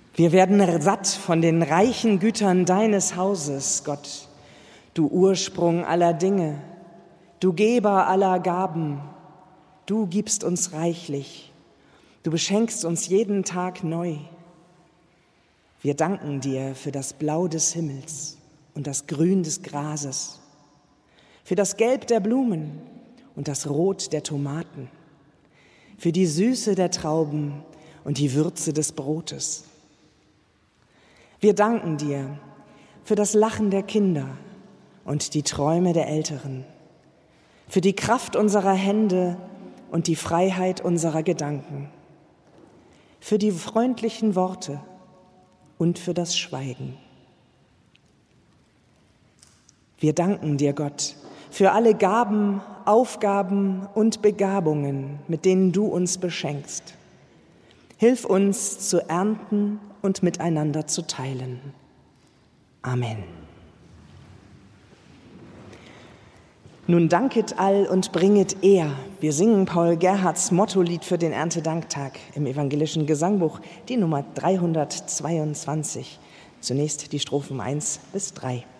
Wir werden satt von den reichen Gütern deines Hauses, Gott, du Ursprung aller Dinge, du Geber aller Gaben, du gibst uns reichlich, du beschenkst uns jeden Tag neu. Wir danken dir für das Blau des Himmels und das Grün des Grases, für das Gelb der Blumen und das Rot der Tomaten, für die Süße der Trauben und die Würze des Brotes. Wir danken dir für das Lachen der Kinder und die Träume der Älteren, für die Kraft unserer Hände und die Freiheit unserer Gedanken, für die freundlichen Worte und für das Schweigen. Wir danken dir, Gott, für alle Gaben, Aufgaben und Begabungen, mit denen du uns beschenkst. Hilf uns zu ernten und miteinander zu teilen. Amen. Nun danket all und bringet Ehr. Wir singen Paul Gerhardts Mottolied für den Erntedanktag im evangelischen Gesangbuch, die Nummer 322. Zunächst die Strophen 1 bis 3.